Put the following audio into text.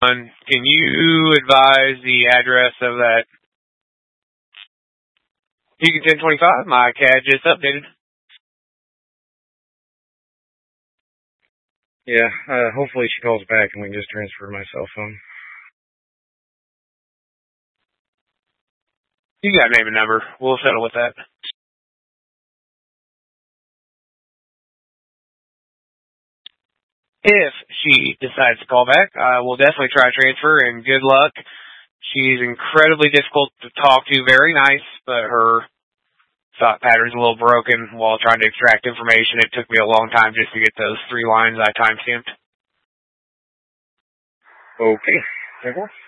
Can you advise the address of that Beacon 1025? My CAD just updated. Yeah, hopefully she calls back and we can just transfer my cell phone. You got name and number. We'll settle with that. If she decides to call back, I will definitely try to transfer, and good luck. She's incredibly difficult to talk to, very nice, but her thought pattern's a little broken while trying to extract information. It took me a long time just to get those 3 lines I timestamped. Okay.